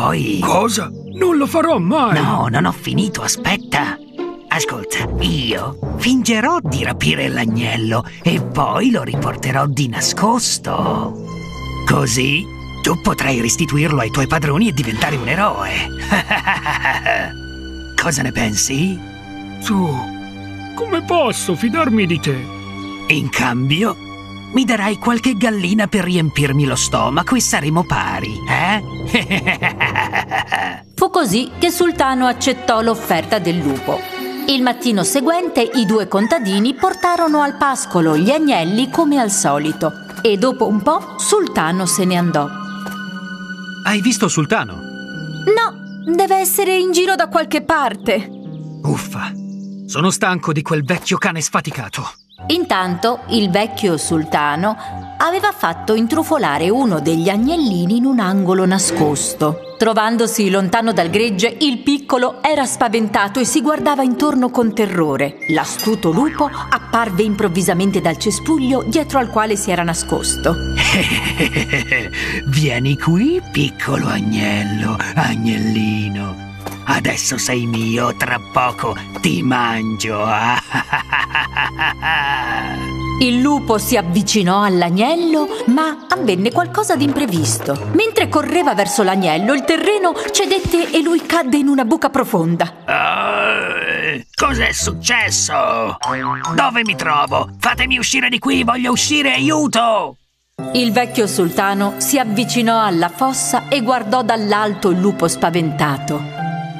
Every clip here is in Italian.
poi... Cosa? Non lo farò mai! No, non ho finito, aspetta. Ascolta, io fingerò di rapire l'agnello e poi lo riporterò di nascosto. Così tu potrai restituirlo ai tuoi padroni e diventare un eroe. Cosa ne pensi? Tu, come posso fidarmi di te? In cambio, mi darai qualche gallina per riempirmi lo stomaco e saremo pari, eh? Fu così che Sultano accettò l'offerta del lupo. Il mattino seguente i due contadini portarono al pascolo gli agnelli come al solito e dopo un po' Sultano se ne andò. Hai visto Sultano? No, deve essere in giro da qualche parte. Uffa, sono stanco di quel vecchio cane sfaticato. Intanto il vecchio Sultano aveva fatto intrufolare uno degli agnellini in un angolo nascosto. Trovandosi lontano dal gregge, il piccolo era spaventato e si guardava intorno con terrore. L'astuto lupo apparve improvvisamente dal cespuglio dietro al quale si era nascosto. Vieni qui, piccolo agnello, agnellino. Adesso sei mio, tra poco ti mangio. Il lupo si avvicinò all'agnello, ma avvenne qualcosa di imprevisto. Mentre correva verso l'agnello, il terreno cedette e lui cadde in una buca profonda. Cos'è successo? Dove mi trovo? Fatemi uscire di qui, voglio uscire, aiuto! Il vecchio Sultano si avvicinò alla fossa e guardò dall'alto il lupo spaventato.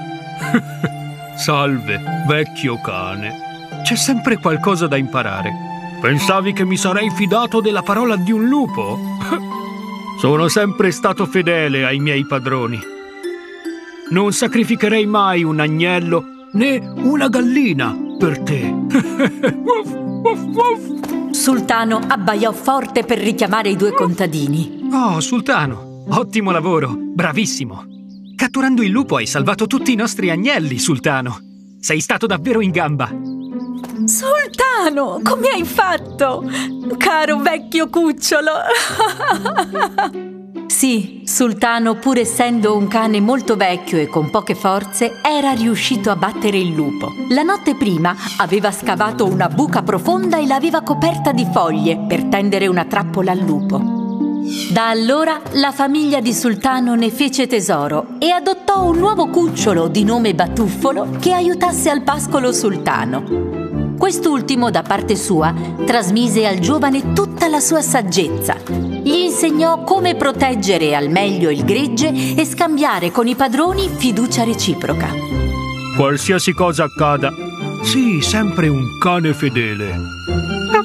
Salve, vecchio cane. C'è sempre qualcosa da imparare. Pensavi che mi sarei fidato della parola di un lupo? Sono sempre stato fedele ai miei padroni. Non sacrificherei mai un agnello né una gallina per te. Sultano abbaiò forte per richiamare i due contadini. Oh, Sultano, ottimo lavoro, bravissimo. Catturando il lupo hai salvato tutti i nostri agnelli, Sultano. Sei stato davvero in gamba. Sultano, come hai fatto? Caro vecchio cucciolo! Sì, Sultano, pur essendo un cane molto vecchio e con poche forze, era riuscito a battere il lupo. La notte prima aveva scavato una buca profonda e l'aveva coperta di foglie per tendere una trappola al lupo. Da allora la famiglia di Sultano ne fece tesoro e adottò un nuovo cucciolo di nome Batuffolo che aiutasse al pascolo Sultano. Quest'ultimo, da parte sua, trasmise al giovane tutta la sua saggezza. Gli insegnò come proteggere al meglio il gregge e scambiare con i padroni fiducia reciproca. Qualsiasi cosa accada, sii sempre un cane fedele.